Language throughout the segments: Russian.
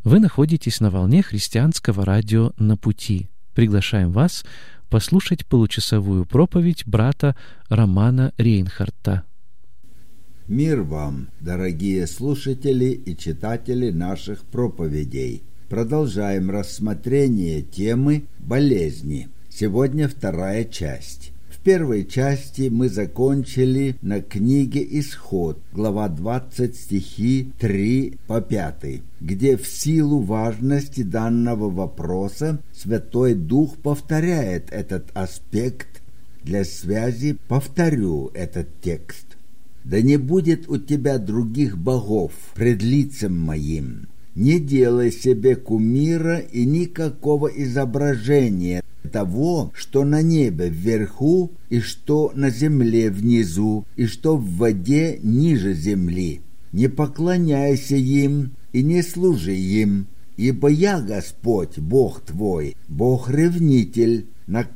Вы находитесь на волне христианского радио «На пути». Приглашаем вас послушать получасовую проповедь брата Романа Рейнхарта. Мир вам, дорогие слушатели и читатели наших проповедей. Продолжаем рассмотрение темы болезни. Сегодня вторая часть. В первой части мы закончили на книге «Исход», глава 20, стихи 3 по 5, где в силу важности данного вопроса Святой Дух повторяет этот аспект. Для связи повторю этот текст. «Да не будет у тебя других богов пред лицем моим. Не делай себе кумира и никакого изображения того, что на небе вверху, и что на земле внизу, и что в воде ниже земли. Не поклоняйся им и не служи им, ибо я Господь, Бог твой, Бог-ревнитель,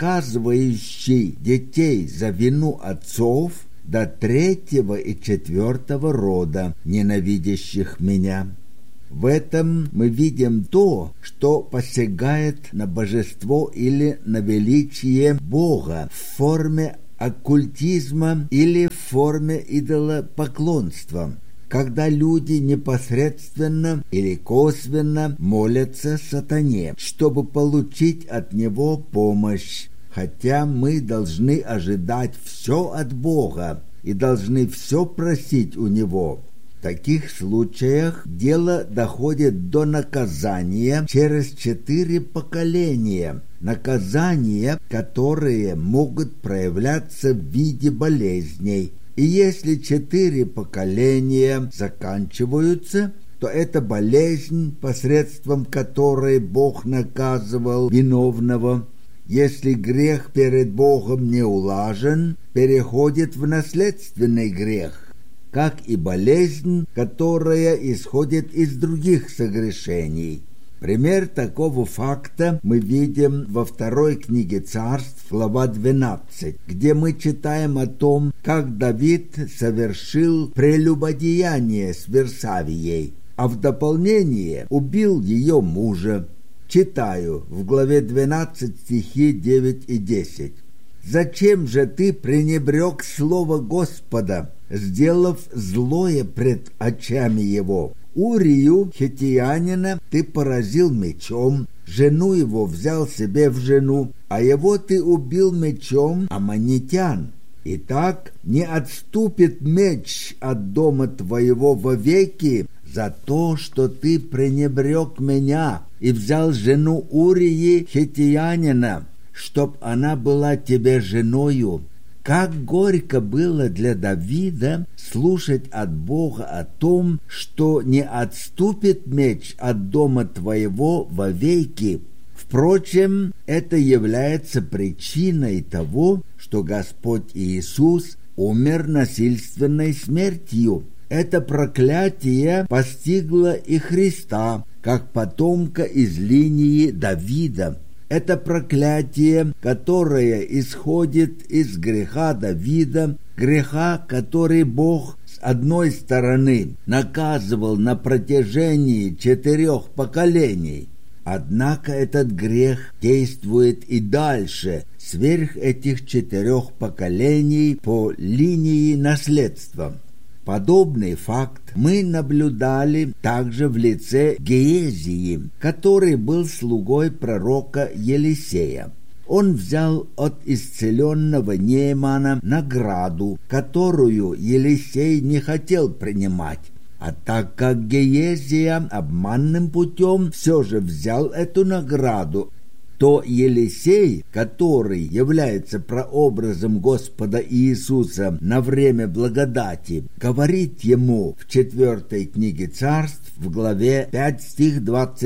наказывающий детей за вину отцов до 3-го и 4-го рода, ненавидящих меня». В этом мы видим то, что посягает на божество или на величие Бога в форме оккультизма или в форме идолопоклонства, когда люди непосредственно или косвенно молятся сатане, чтобы получить от него помощь, хотя мы должны ожидать все от Бога и должны все просить у него. В таких случаях дело доходит до наказания через 4 поколения, наказания, которые могут проявляться в виде болезней. И если 4 поколения заканчиваются, то это болезнь, посредством которой Бог наказывал виновного. Если грех перед Богом не улажен, переходит в наследственный грех, как и болезнь, которая исходит из других согрешений. Пример такого факта мы видим во второй книге Царств, глава 12, где мы читаем о том, как Давид совершил прелюбодеяние с Версавией, а в дополнение убил ее мужа. Читаю в главе 12 стихи 9 и 10. «Зачем же ты пренебрег слово Господа, сделав злое пред очами его? Урию, хиттеянина, ты поразил мечом, жену его взял себе в жену, а его ты убил мечом аммонитян. Итак, не отступит меч от дома твоего вовеки за то, что ты пренебрег меня и взял жену Урии хиттеянина, чтоб она была тебе женою». Как горько было для Давида слушать от Бога о том, что не отступит меч от дома твоего вовеки. Впрочем, это является причиной того, что Господь Иисус умер насильственной смертью. Это проклятие постигло и Христа, как потомка из линии Давида. Это проклятие, которое исходит из греха Давида, греха, который Бог с одной стороны наказывал на протяжении 4 поколений. Однако этот грех действует и дальше, сверх этих 4 поколений по линии наследства. Подобный факт мы наблюдали также в лице Геезии, который был слугой пророка Елисея. Он взял от исцеленного Неемана награду, которую Елисей не хотел принимать. А так как Геезия обманным путем все же взял эту награду, то Елисей, который является прообразом Господа Иисуса на время благодати, говорит ему в 4 книге Царств, в главе 5, стих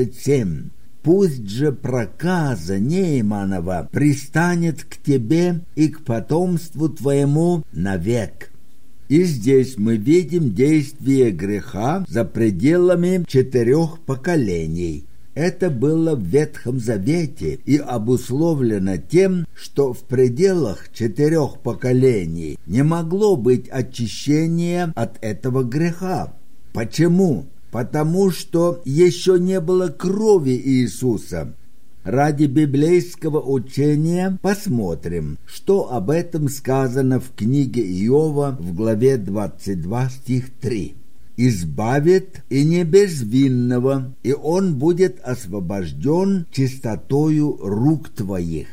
27: «Пусть же проказа Нееманова пристанет к тебе и к потомству твоему навек». И здесь мы видим действие греха за пределами 4 поколений. Это было в Ветхом Завете и обусловлено тем, что в пределах 4 поколений не могло быть очищения от этого греха. Почему? потому что еще не было крови Иисуса. Ради библейского учения посмотрим, что об этом сказано в книге Иова в главе 22, стих 3. «Избавит и не безвинного, и он будет освобожден чистотою рук твоих».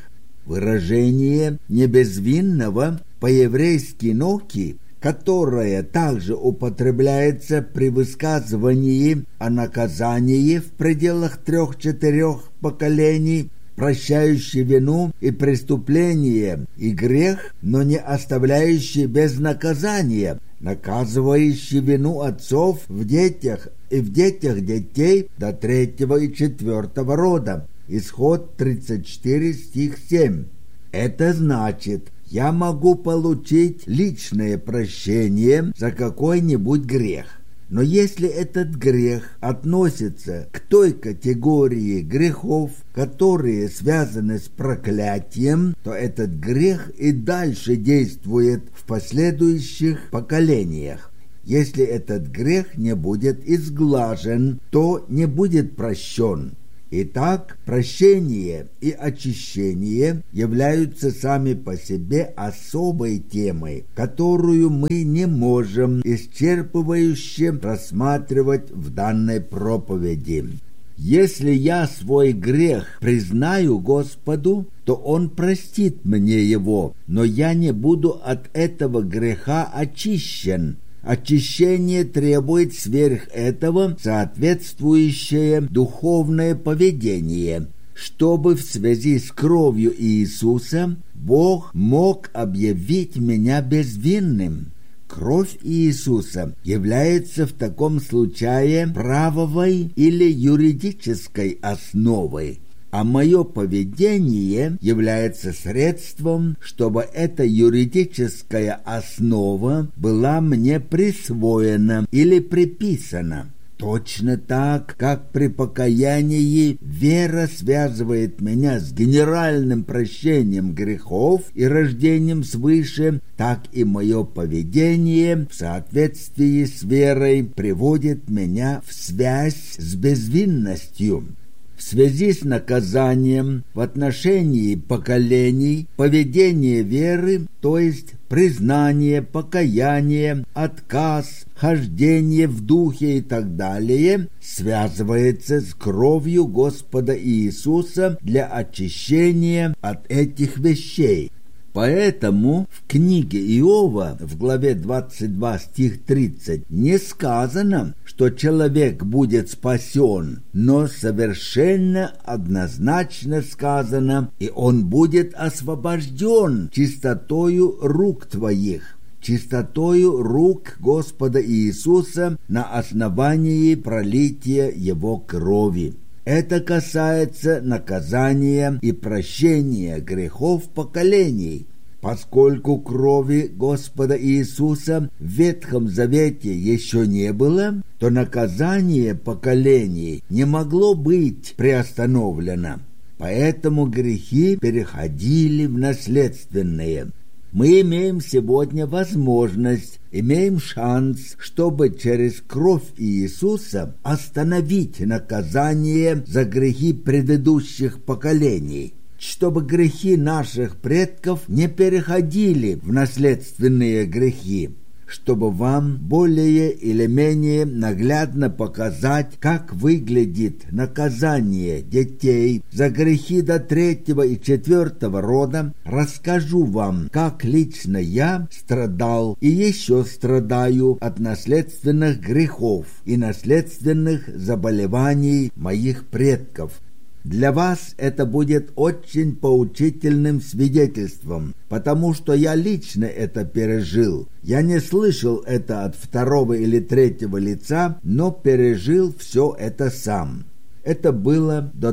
Выражение «не безвинного» по-еврейски «ноки», которое также употребляется при высказывании о наказании в пределах 3-4 поколений, прощающий вину и преступление и грех, но не оставляющий без наказания, наказывающий вину отцов в детях и в детях детей до 3-го и 4-го рода. Исход 34, стих 7. Это значит, я могу получить личное прощение за какой-нибудь грех. Но если этот грех относится к той категории грехов, которые связаны с проклятием, то этот грех и дальше действует в последующих поколениях. Если этот грех не будет изглажен, то не будет прощен. Итак, прощение и очищение являются сами по себе особой темой, которую мы не можем исчерпывающе рассматривать в данной проповеди. Если я свой грех признаю Господу, то Он простит мне его, но я не буду от этого греха очищен. Очищение требует сверх этого соответствующее духовное поведение, чтобы в связи с кровью Иисуса Бог мог объявить меня безвинным. Кровь Иисуса является в таком случае правовой или юридической основой, а мое поведение является средством, чтобы эта юридическая основа была мне присвоена или приписана. Точно так, как при покаянии вера связывает меня с генеральным прощением грехов и рождением свыше, так и мое поведение в соответствии с верой приводит меня в связь с безвинностью. В связи с наказанием в отношении поколений поведение веры, то есть признание, покаяние, отказ, хождение в духе и так далее, связывается с кровью Господа Иисуса для очищения от этих вещей. Поэтому в книге Иова в главе 22 стих 30 не сказано, что человек будет спасен, но совершенно однозначно сказано, и он будет освобожден чистотою рук твоих. Чистотою рук Господа Иисуса на основании пролития Его крови. Это касается наказания и прощения грехов поколений. Поскольку крови Господа Иисуса в Ветхом Завете еще не было, то наказание поколений не могло быть приостановлено. Поэтому грехи переходили в наследственные. Мы имеем сегодня возможность, имеем шанс, чтобы через кровь Иисуса остановить наказание за грехи предыдущих поколений, чтобы грехи наших предков не переходили в наследственные грехи, чтобы вам более или менее наглядно показать, как выглядит наказание детей за грехи до 3-го и 4-го рода, расскажу вам, как лично я страдал и еще страдаю от наследственных грехов и наследственных заболеваний моих предков. Для вас это будет очень поучительным свидетельством, потому что я лично это пережил. Я не слышал это от 2-го или 3-го лица, но пережил все это сам. Это было до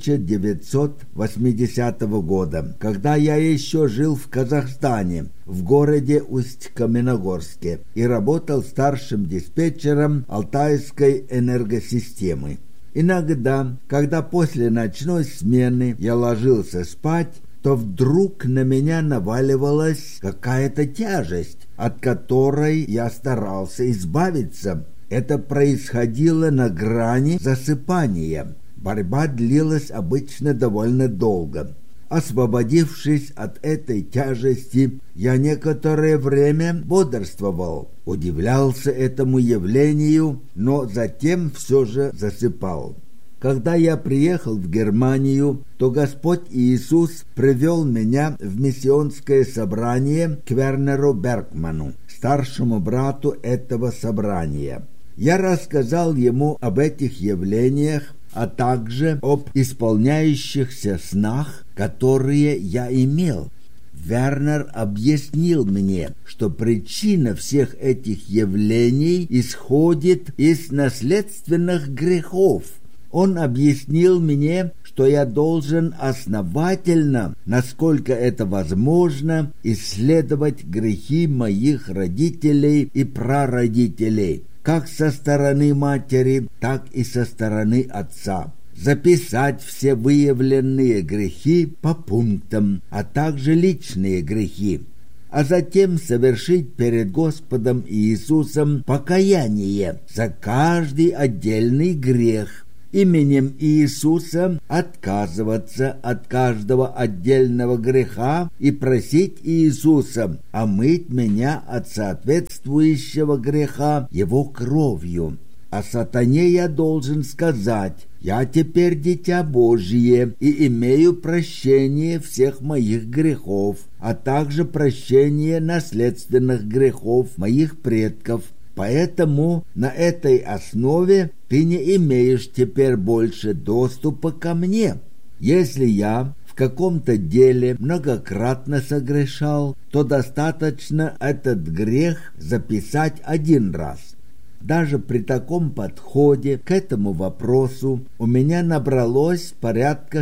1980 года, когда я еще жил в Казахстане, в городе Усть-Каменогорске, и работал старшим диспетчером Алтайской энергосистемы. Иногда, когда после ночной смены я ложился спать, то вдруг на меня наваливалась какая-то тяжесть, от которой я старался избавиться. Это происходило на грани засыпания. Борьба длилась обычно довольно долго. Освободившись от этой тяжести, я некоторое время бодрствовал, удивлялся этому явлению, но затем все же засыпал. Когда я приехал в Германию, то Господь Иисус привел меня в миссионское собрание к Вернеру Бергману, старшему брату этого собрания. Я рассказал ему об этих явлениях, а также об исполняющихся снах, которые я имел. Вернер объяснил мне, что причина всех этих явлений исходит из наследственных грехов. Он объяснил мне, что я должен основательно, насколько это возможно, исследовать грехи моих родителей и прародителей, как со стороны матери, так и со стороны отца. Записать все выявленные грехи по пунктам, а также личные грехи, а затем совершить перед Господом Иисусом покаяние за каждый отдельный грех. Именем Иисуса отказываться от каждого отдельного греха и просить Иисуса омыть меня от соответствующего греха Его кровью. А сатане я должен сказать: я теперь дитя Божие и имею прощение всех моих грехов, а также прощение наследственных грехов моих предков. Поэтому на этой основе ты не имеешь теперь больше доступа ко мне. Если я в каком-то деле многократно согрешал, то достаточно этот грех записать один раз. Даже при таком подходе к этому вопросу у меня набралось порядка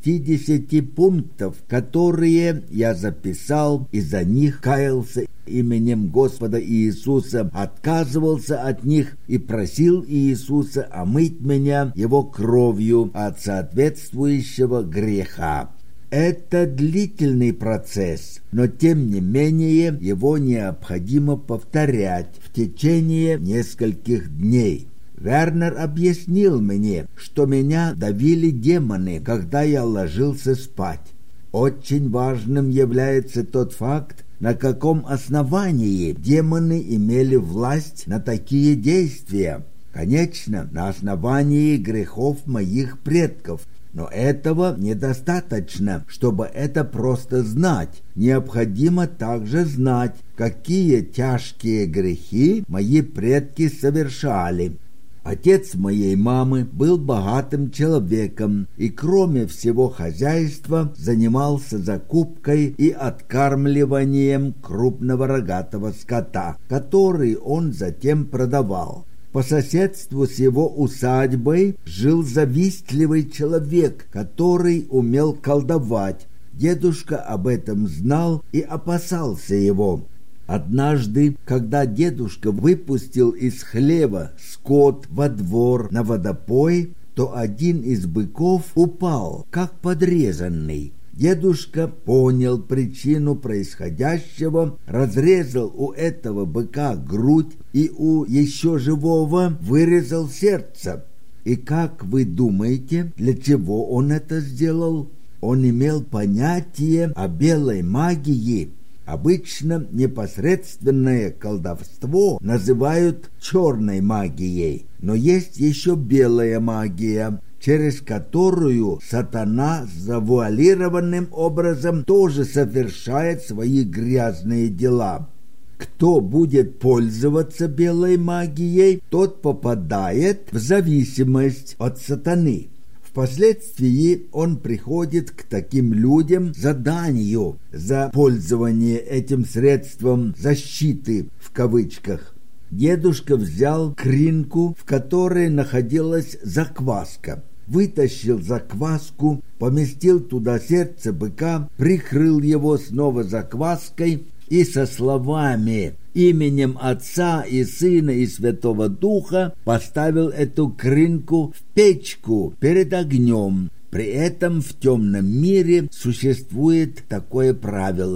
60 пунктов, которые я записал и за них каялся именем Господа Иисуса, отказывался от них и просил Иисуса омыть меня Его кровью от соответствующего греха. Это длительный процесс, но тем не менее его необходимо повторять в течение нескольких дней. Вернер объяснил мне, что меня давили демоны, когда я ложился спать. Очень важным является тот факт, на каком основании демоны имели власть на такие действия. Конечно, на основании грехов моих предков. Но этого недостаточно, чтобы это просто знать. Необходимо также знать, какие тяжкие грехи мои предки совершали. Отец моей мамы был богатым человеком и, кроме всего хозяйства, занимался закупкой и откармливанием крупного рогатого скота, который он затем продавал. По соседству с его усадьбой жил завистливый человек, который умел колдовать. Дедушка об этом знал и опасался его. Однажды, когда дедушка выпустил из хлева скот во двор на водопой, то один из быков упал, как подрезанный. Дедушка понял причину происходящего, разрезал у этого быка грудь и у еще живого вырезал сердце. И как вы думаете, для чего он это сделал? Он имел понятие о белой магии. Обычно непосредственное колдовство называют черной магией, но есть еще белая магия, через которую сатана завуалированным образом тоже совершает свои грязные дела. Кто будет пользоваться белой магией, тот попадает в зависимость от сатаны. Впоследствии он приходит к таким людям за данью за пользование этим средством защиты в кавычках. Дедушка взял кринку, в которой находилась закваска, вытащил закваску, поместил туда сердце быка, прикрыл его снова закваской и со словами «Именем Отца и Сына и Святого Духа» поставил эту кринку в печку перед огнем. При этом в темном мире существует такое правило: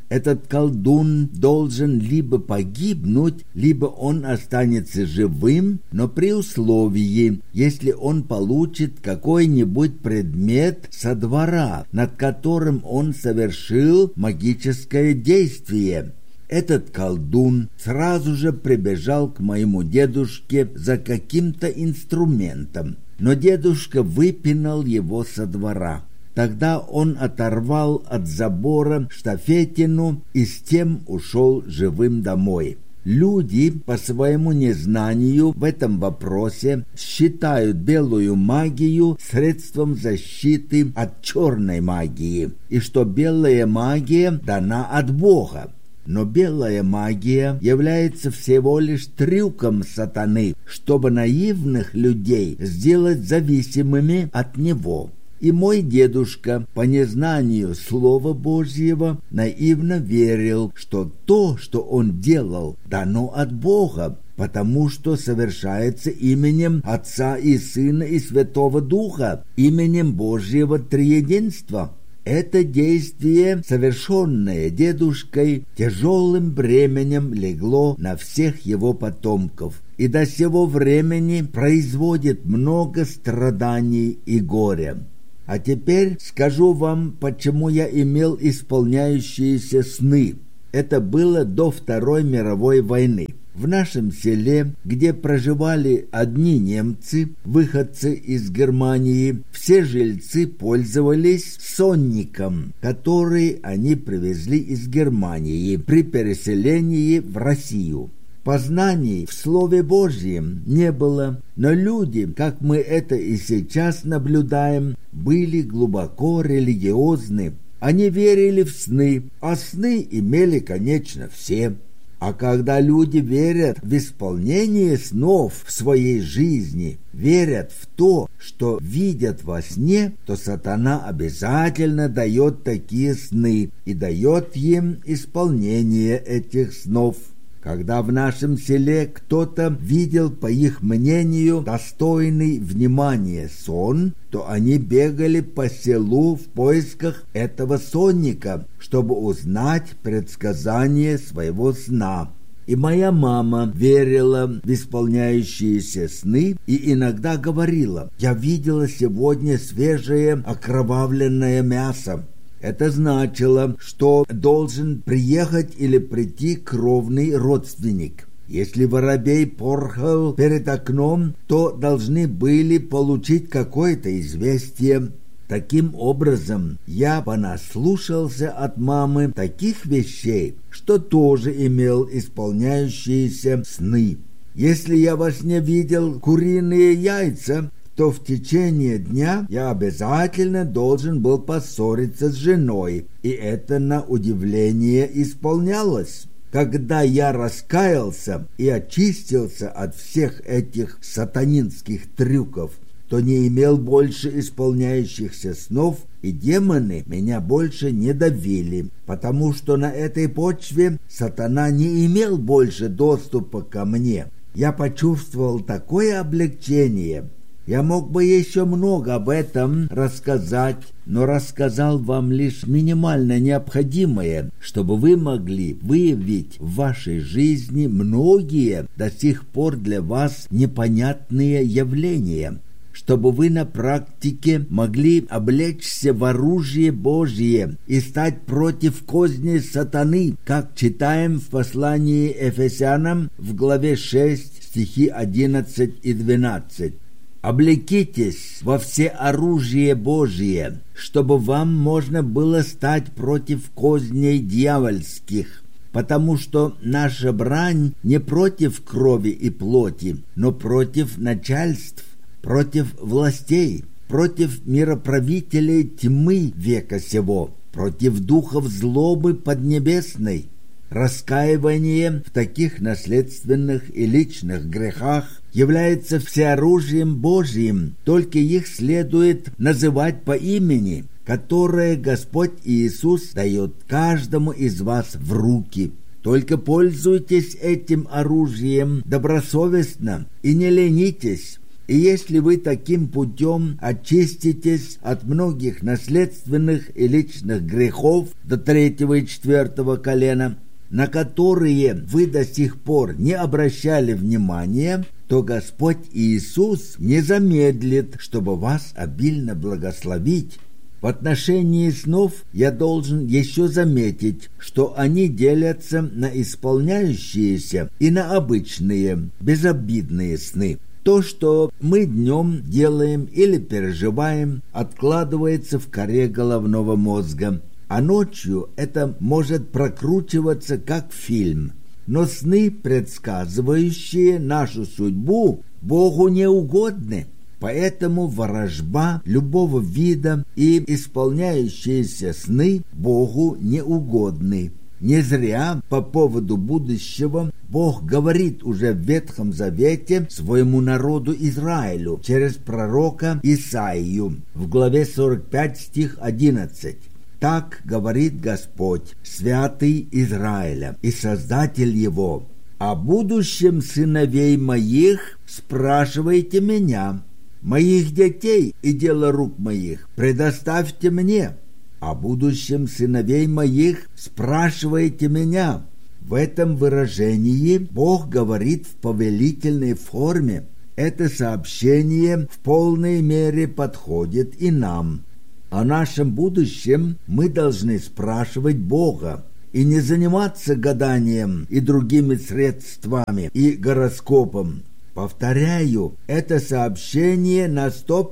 Этот колдун должен либо погибнуть, либо он останется живым, но при условии, если он получит какой-нибудь предмет со двора, над которым он совершил магическое действие. Этот колдун сразу же прибежал к моему дедушке за каким-то инструментом, но дедушка выпинал его со двора. Тогда он оторвал от забора штафетину и с тем ушел живым домой. Люди по своему незнанию в этом вопросе считают белую магию средством защиты от черной магии, и что белая магия дана от Бога. Но белая магия является всего лишь трюком сатаны, чтобы наивных людей сделать зависимыми от него. И мой дедушка, по незнанию Слова Божьего, наивно верил, что то, что он делал, дано от Бога, потому что совершается именем Отца и Сына и Святого Духа, именем Божьего Триединства. Это действие, совершенное дедушкой, тяжелым бременем легло на всех его потомков и до сего времени производит много страданий и горя. А теперь скажу вам, почему я имел исполняющиеся сны. Это было до Второй мировой войны. В нашем селе, где проживали одни немцы, выходцы из Германии, все жильцы пользовались сонником, который они привезли из Германии при переселении в Россию. Познаний в Слове Божьем не было, но люди, как мы это и сейчас наблюдаем, были глубоко религиозны. Они верили в сны, а сны имели, конечно, все. А когда люди верят в исполнение снов в своей жизни, верят в то, что видят во сне, то сатана обязательно дает такие сны и дает им исполнение этих снов. Когда в нашем селе кто-то видел, по их мнению, достойный внимания сон, то они бегали по селу в поисках этого сонника, чтобы узнать предсказание своего сна. И моя мама верила в исполняющиеся сны и иногда говорила: «Я видела сегодня свежее окровавленное мясо». Это значило, что должен приехать или прийти кровный родственник. Если воробей порхал перед окном, то должны были получить какое-то известие. Таким образом, я понаслушался от мамы таких вещей, что тоже имел исполняющиеся сны. Если я во сне видел куриные яйца, то в течение дня я обязательно должен был поссориться с женой, и это на удивление исполнялось. Когда я раскаялся и очистился от всех этих сатанинских трюков, то не имел больше исполняющихся снов, и демоны меня больше не давили, потому что на этой почве сатана не имел больше доступа ко мне. Я почувствовал такое облегчение. Я мог бы еще много об этом рассказать, но рассказал вам лишь минимально необходимое, чтобы вы могли выявить в вашей жизни многие до сих пор для вас непонятные явления, чтобы вы на практике могли облечься в оружие Божие и стать против козней сатаны, как читаем в послании Ефесянам в главе 6, стихи 11 и 12. «Облекитесь во все оружие Божие, чтобы вам можно было стать против козней дьявольских, потому что наша брань не против крови и плоти, но против начальств, против властей, против мироправителей тьмы века сего, против духов злобы поднебесной». Раскаивание в таких наследственных и личных грехах является всеоружием Божьим, только их следует называть по имени, которое Господь Иисус дает каждому из вас в руки. Только пользуйтесь этим оружием добросовестно и не ленитесь, И если вы таким путем очиститесь от многих наследственных и личных грехов до 3-го и 4-го колена, на которые вы до сих пор не обращали внимания, то Господь Иисус не замедлит, чтобы вас обильно благословить. В отношении снов я должен еще заметить, что они делятся на исполняющиеся и на обычные, безобидные сны. То, что мы днем делаем или переживаем, откладывается в коре головного мозга, а ночью это может прокручиваться как фильм. Но сны, предсказывающие нашу судьбу, Богу не угодны. Поэтому ворожба любого вида и исполняющиеся сны Богу не угодны. Не зря по поводу будущего Бог говорит уже в Ветхом Завете своему народу Израилю через пророка Исаию в главе 45, стих 11. «Так говорит Господь, святый Израиля и Создатель его, о будущем сыновей моих спрашивайте меня, моих детей и дело рук моих предоставьте мне. О будущем сыновей моих спрашивайте меня». В этом выражении Бог говорит в повелительной форме. Это сообщение в полной мере подходит и нам. О нашем будущем мы должны спрашивать Бога и не заниматься гаданием и другими средствами и гороскопом. Повторяю, это сообщение на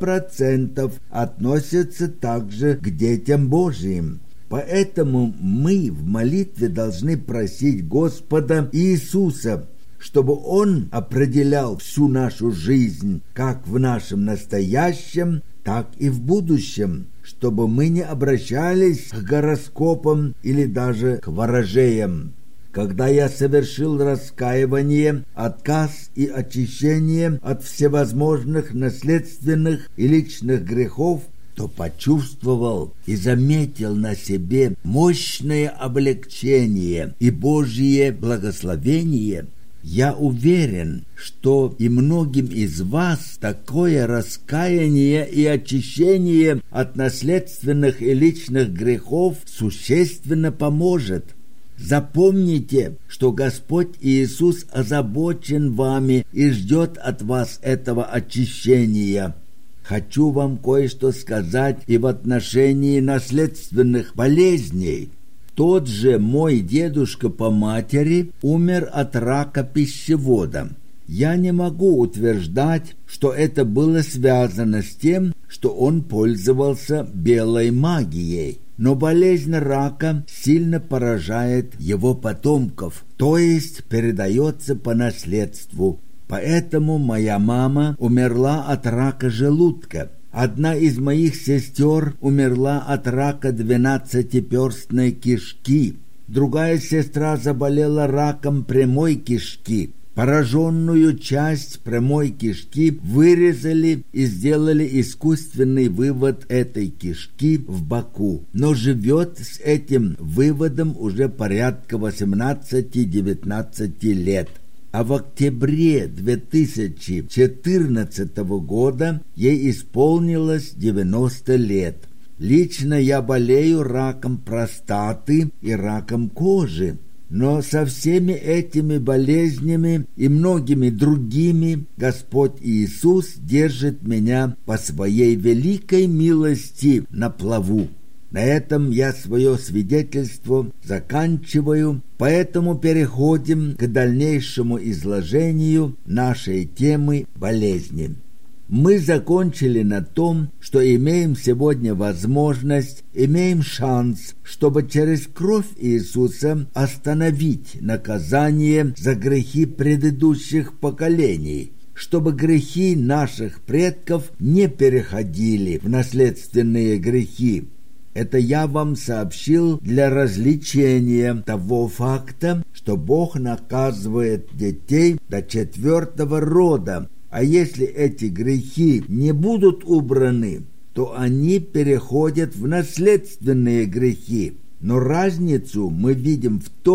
100% относится также к детям Божьим. Поэтому мы в молитве должны просить Господа Иисуса, чтобы Он определял всю нашу жизнь, как в нашем настоящем, так и в будущем, чтобы мы не обращались к гороскопам или даже к ворожеям. Когда я совершил раскаивание, отказ и очищение от всевозможных наследственных и личных грехов, то почувствовал и заметил на себе мощное облегчение и Божье благословение. Я уверен, что и многим из вас такое раскаяние и очищение от наследственных и личных грехов существенно поможет. Запомните, что Господь Иисус озабочен вами и ждет от вас этого очищения. Хочу вам кое-что сказать и в отношении наследственных болезней. Тот же мой дедушка по матери умер от рака пищевода. Я не могу утверждать, что это было связано с тем, что он пользовался белой магией. Но болезнь рака сильно поражает его потомков, то есть передается по наследству. Поэтому моя мама умерла от рака желудка. Одна из моих сестер умерла от рака 12-перстной кишки. Другая сестра заболела раком прямой кишки. Пораженную часть прямой кишки вырезали и сделали искусственный вывод этой кишки в боку, но живет с этим выводом уже порядка 18-19 лет. А в октябре 2014 года ей исполнилось 90 лет. Лично я болею раком простаты и раком кожи. Но со всеми этими болезнями и многими другими Господь Иисус держит меня по своей великой милости на плаву. На этом я свое свидетельство заканчиваю, поэтому переходим к дальнейшему изложению нашей темы болезни. Мы закончили на том, что имеем сегодня возможность, имеем шанс, чтобы через кровь Иисуса остановить наказание за грехи предыдущих поколений, чтобы грехи наших предков не переходили в наследственные грехи. Это я вам сообщил для развлечения того факта, что Бог наказывает детей до 4-го рода, а если эти грехи не будут убраны, то они переходят в наследственные грехи. Но разницу мы видим в том,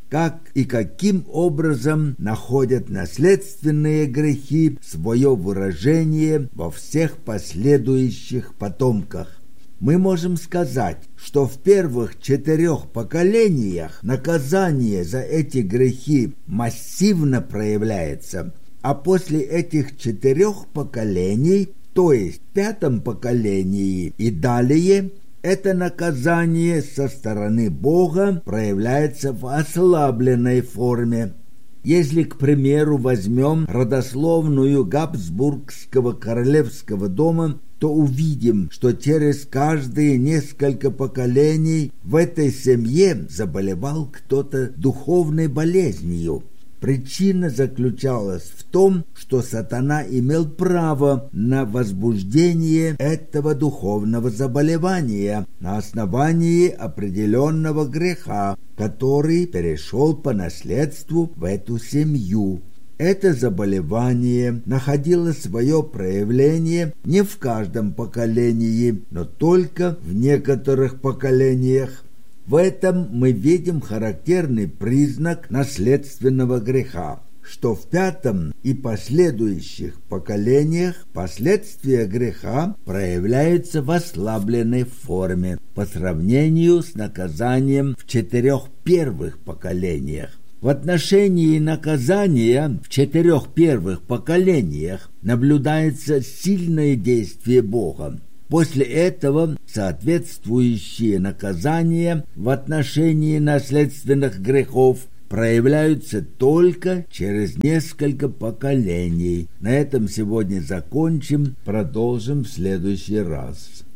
как и каким образом находят наследственные грехи свое выражение во всех последующих потомках. Мы можем сказать, что в первых 4 поколениях наказание за эти грехи массивно проявляется, а после этих 4 поколений, то есть в 5 поколении и далее, это наказание со стороны Бога проявляется в ослабленной форме. Если, к примеру, возьмем родословную Габсбургского королевского дома, то увидим, что через каждые несколько поколений в этой семье заболевал кто-то духовной болезнью. Причина заключалась в том, что сатана имел право на возбуждение этого духовного заболевания на основании определенного греха, который перешел по наследству в эту семью. Это заболевание находило свое проявление не в каждом поколении, но только в некоторых поколениях. В этом мы видим характерный признак наследственного греха, что в 5 и последующих поколениях последствия греха проявляются в ослабленной форме по сравнению с наказанием в 4 первых поколениях. В отношении наказания в 4 первых поколениях наблюдается сильное действие Бога. После этого соответствующие наказания в отношении наследственных грехов проявляются только через несколько поколений. На этом сегодня закончим, продолжим в следующий раз.